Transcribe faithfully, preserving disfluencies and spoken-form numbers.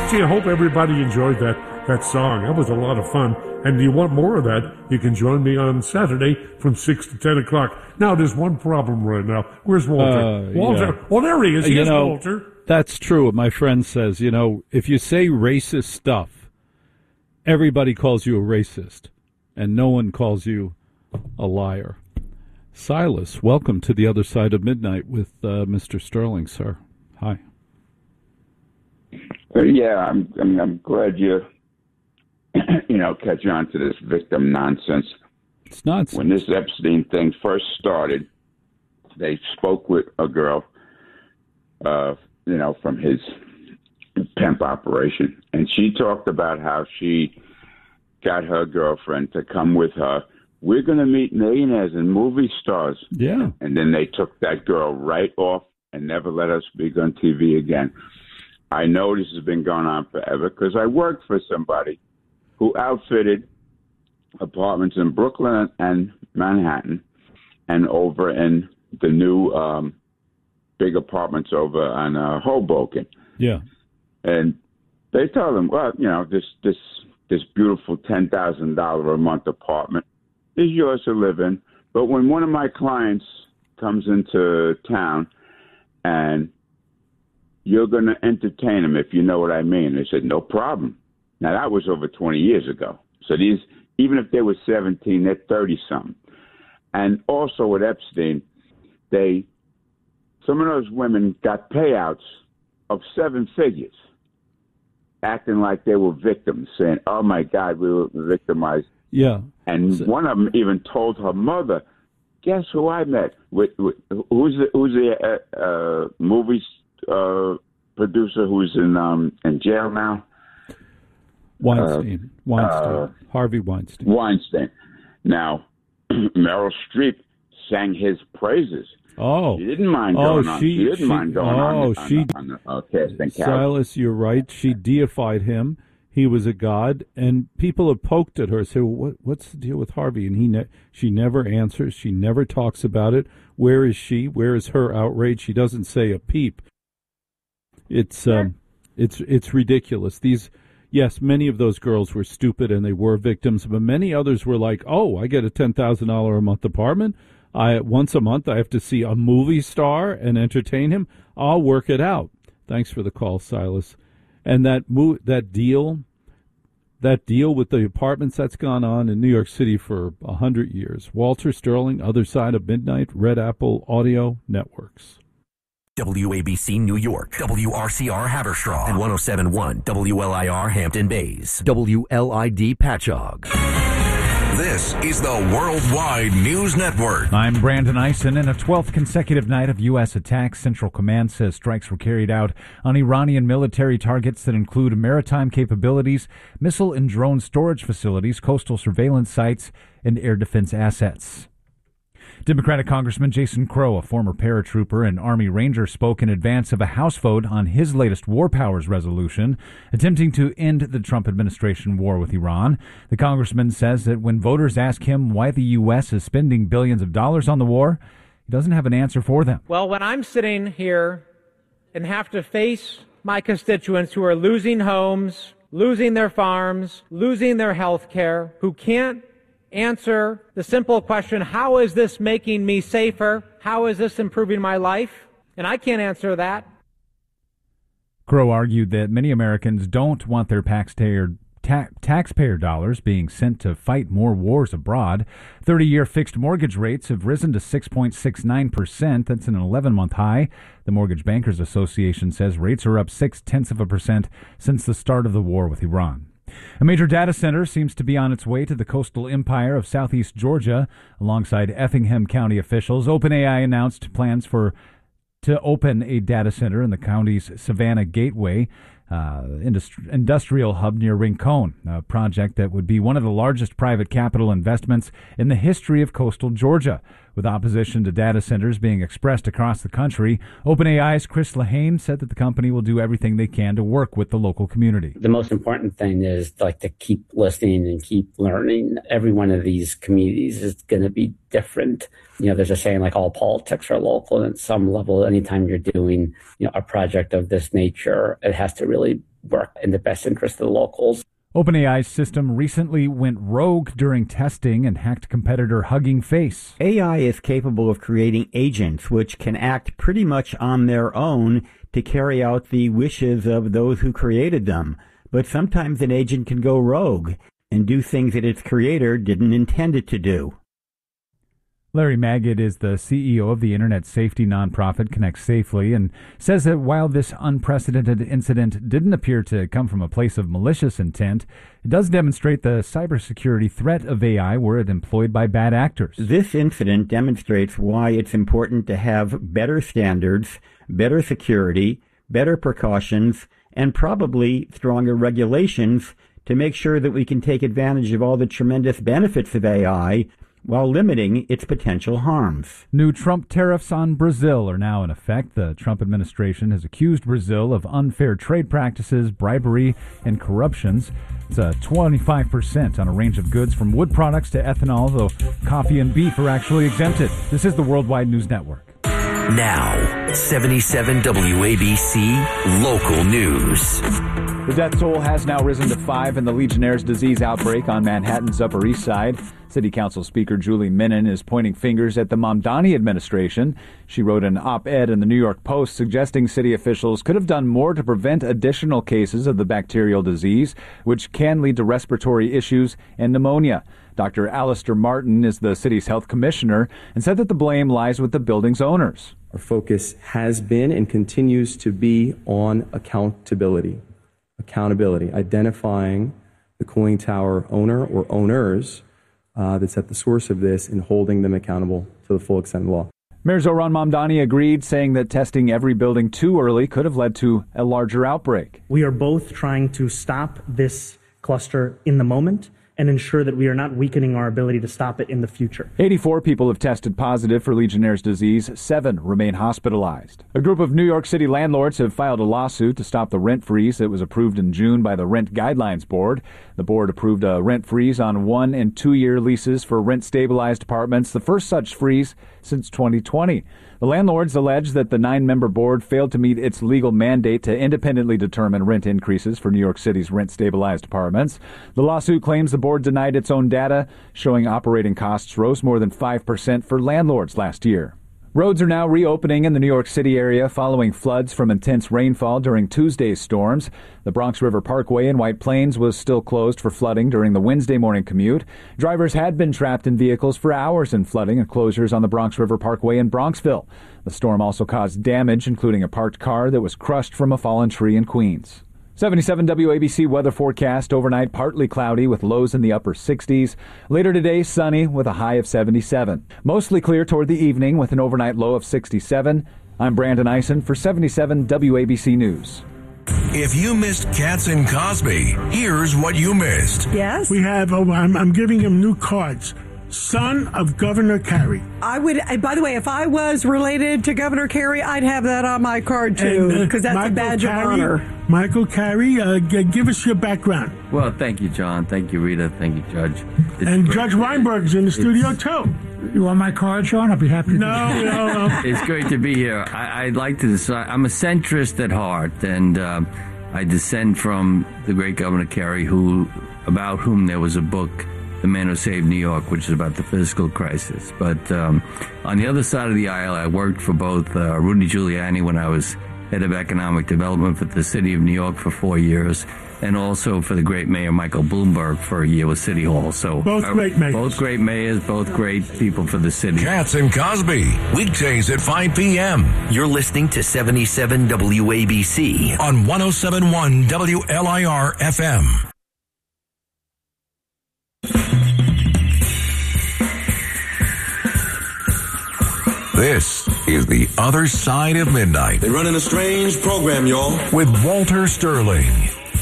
gee, I hope everybody enjoyed that, that song. That was a lot of fun. And do you want more of that? You can join me on Saturday from six to ten o'clock. Now, there's one problem right now. Where's Walter? Uh, Walter. Yeah. Well, there he is. You Here's know, Walter. That's true. What my friend says, you know, if you say racist stuff, everybody calls you a racist, and no one calls you a liar. Silas, welcome to the other side of midnight with uh, Mister Sterling, sir. Hi. Uh, yeah, I'm, I'm. I'm glad you, you know, catch on to this victim nonsense. It's nonsense. When this Epstein thing first started, they spoke with a girl, uh, you know, from his pimp operation, and she talked about how she got her girlfriend to come with her. We're going to meet millionaires and movie stars. Yeah. And then they took that girl right off and never let her speak on T V again. I know this has been going on forever because I worked for somebody who outfitted apartments in Brooklyn and Manhattan and over in the new um, big apartments over on uh, Hoboken. Yeah. And they told them, well, you know, this this this beautiful ten thousand dollars a month apartment is yours to live in. But when one of my clients comes into town and you're going to entertain them, if you know what I mean. They said, no problem. Now, that was over twenty years ago. So these, even if they were seventeen, they're thirty-something. And also with Epstein, they, some of those women got payouts of seven figures, acting like they were victims, saying, oh, my God, we were victimized. Yeah. And so, one of them even told her mother, guess who I met? With, with, who's the, who's the uh, uh, movie uh, producer who's in um, in jail now? Weinstein. Uh, Weinstein. Uh, Harvey Weinstein. Weinstein. Now, Meryl Streep sang his praises. Oh. She didn't mind oh, going on. She, She didn't she, mind going oh, on, on, she, on the uh, casting couch. Silas, you're right. She deified him. He was a god, and people have poked at her, say, well, what, what's the deal with Harvey? And he, ne- she never answers. She never talks about it. Where is she? Where is her outrage? She doesn't say a peep. It's um, it's it's ridiculous. These, yes, many of those girls were stupid and they were victims, but many others were like, oh, I get a ten thousand dollars a month apartment. I once a month I have to see a movie star and entertain him. I'll work it out. Thanks for the call, Silas. And that mo- that deal, that deal with the apartments, that's gone on in New York City for a hundred years. Walter Sterling, Other Side of Midnight, Red Apple Audio Networks. W A B C New York, W R C R Haverstraw, and one oh seven point one W L I R Hampton Bays, W L I D Patchogue. This is the Worldwide News Network. I'm Brandon Eisen. In a twelfth consecutive night of U S attacks, Central Command says strikes were carried out on Iranian military targets that include maritime capabilities, missile and drone storage facilities, coastal surveillance sites, and air defense assets. Democratic Congressman Jason Crow, a former paratrooper and Army Ranger, spoke in advance of a House vote on his latest war powers resolution, attempting to end the Trump administration war with Iran. The congressman says that when voters ask him why the U S is spending billions of dollars on the war, he doesn't have an answer for them. Well, when I'm sitting here and have to face my constituents who are losing homes, losing their farms, losing their health care, who can't answer the simple question, how is this making me safer? How is this improving my life? And I can't answer that. Crow argued that many Americans don't want their taxpayer, ta- taxpayer dollars being sent to fight more wars abroad. thirty-year fixed mortgage rates have risen to six point six nine percent. That's an eleven-month high. The Mortgage Bankers Association says rates are up six-tenths of a percent since the start of the war with Iran. A major data center seems to be on its way to the coastal empire of southeast Georgia. Alongside Effingham County officials, OpenAI announced plans for to open a data center in the county's Savannah Gateway uh, industri- industrial hub near Rincon, a project that would be one of the largest private capital investments in the history of coastal Georgia. With opposition to data centers being expressed across the country, OpenAI's Chris Lehane said that the company will do everything they can to work with the local community. The most important thing is like to keep listening and keep learning. Every one of these communities is going to be different. You know, there's a saying like all politics are local, and at some level, anytime you're doing, you know, a project of this nature, it has to really work in the best interest of the locals. OpenAI's system recently went rogue during testing and hacked competitor Hugging Face. A I is capable of creating agents which can act pretty much on their own to carry out the wishes of those who created them. But sometimes an agent can go rogue and do things that its creator didn't intend it to do. Larry Magid is the C E O of the internet safety nonprofit Connect Safely and says that while this unprecedented incident didn't appear to come from a place of malicious intent, it does demonstrate the cybersecurity threat of A I were it employed by bad actors. This incident demonstrates why it's important to have better standards, better security, better precautions, and probably stronger regulations to make sure that we can take advantage of all the tremendous benefits of A I while limiting its potential harms. New Trump tariffs on Brazil are now in effect. The Trump administration has accused Brazil of unfair trade practices, bribery, and corruptions. It's a twenty-five percent on a range of goods from wood products to ethanol, though coffee and beef are actually exempted. This is the Worldwide News Network. Now, seventy-seven W A B C Local News. The death toll has now risen to five in the Legionnaire's disease outbreak on Manhattan's Upper East Side. City Council Speaker Julie Minnan is pointing fingers at the Mamdani administration. She wrote an op-ed in the New York Post suggesting city officials could have done more to prevent additional cases of the bacterial disease, which can lead to respiratory issues and pneumonia. Doctor Alistair Martin is the city's health commissioner and said that the blame lies with the building's owners. Our focus has been and continues to be on accountability. Accountability, identifying the cooling tower owner or owners uh, that's at the source of this and holding them accountable to the full extent of the law. Mayor Zohran Mamdani agreed, saying that testing every building too early could have led to a larger outbreak. We are both trying to stop this cluster in the moment and ensure that we are not weakening our ability to stop it in the future. eighty-four people have tested positive for Legionnaire's disease. Seven remain hospitalized. A group of New York City landlords have filed a lawsuit to stop the rent freeze that was approved in June by the Rent Guidelines Board. The board approved a rent freeze on one- and two-year leases for rent-stabilized apartments, the first such freeze since twenty twenty. The landlords allege that the nine-member board failed to meet its legal mandate to independently determine rent increases for New York City's rent-stabilized apartments. The lawsuit claims the board denied its own data, showing operating costs rose more than five percent for landlords last year. Roads are now reopening in the New York City area following floods from intense rainfall during Tuesday's storms. The Bronx River Parkway in White Plains was still closed for flooding during the Wednesday morning commute. Drivers had been trapped in vehicles for hours in flooding and closures on the Bronx River Parkway in Bronxville. The storm also caused damage, including a parked car that was crushed from a fallen tree in Queens. seventy-seven W A B C weather forecast. Overnight, partly cloudy with lows in the upper sixties. Later today, sunny with a high of seventy-seven. Mostly clear toward the evening with an overnight low of sixty-seven. I'm Brandon Eisen for seventy-seven W A B C News. If you missed Katz and Cosby, here's what you missed. Yes? We have, oh, I'm, I'm giving him new cards. Son of Governor Carey. I would, by the way, if I was related to Governor Carey, I'd have that on my card too, because uh, that's Michael a badge Carey, of honor. Michael Carey, uh, g- give us your background. Well, thank you, John. Thank you, Rita. Thank you, Judge. It's and great. Judge Weinberg's in the studio too. You want my card, Sean? I'll be happy to. No, no, no. It's great to be here. I, I'd like to decide. I'm a centrist at heart, and uh, I descend from the great Governor Carey, who, about whom there was a book, The Man Who Saved New York, which is about the fiscal crisis. But um, on the other side of the aisle, I worked for both uh, Rudy Giuliani when I was head of economic development for the city of New York for four years, and also for the great mayor Michael Bloomberg for a year with City Hall. So both uh, great mayors. Both great mayors, both great people for the city. Katz and Cosby, weekdays at five p.m. You're listening to seventy-seven W A B C on one oh seven point one W L I R F M. This is The Other Side of Midnight. They're running a strange program, y'all. With Walter Sterling.